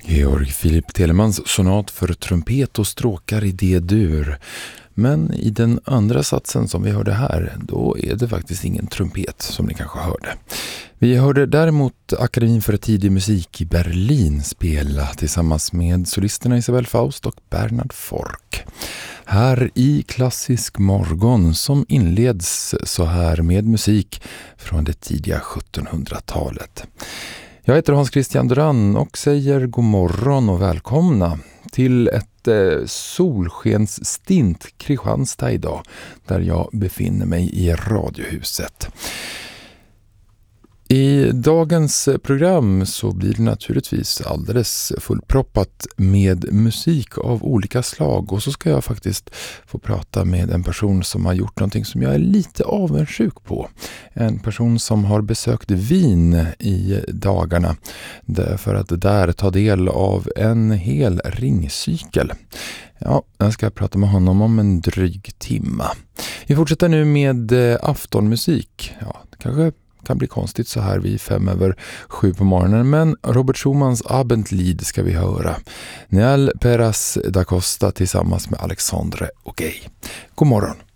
Georg Philipp Telemans sonat för trumpet och stråkar i D-dur. Men i den andra satsen som vi hörde här, då är det faktiskt ingen trumpet som ni kanske hörde. Vi hörde däremot Akademin för tidig musik i Berlin spela tillsammans med solisterna Isabel Faust och Bernhard Fork. Här i Klassisk morgon som inleds så här med musik från det tidiga 1700-talet. Jag heter Hans Christian Duran och säger god morgon och välkomna till ett solskensstint Kristianstad idag, där jag befinner mig i Radiohuset. I dagens program så blir det naturligtvis alldeles fullproppat med musik av olika slag, och så ska jag faktiskt få prata med en person som har gjort någonting som jag är lite avundsjuk på. En person som har besökt Wien i dagarna för att där ta del av en hel ringcykel. Ja, jag ska prata med honom om en dryg timma. Vi fortsätter nu med aftonmusik. Ja, det kanske kan bli konstigt så här vid 6:05 på morgonen, men Robert Schumans Abendlied ska vi höra. Nel Peras da Costa tillsammans med Alexandre O'Gay. God morgon!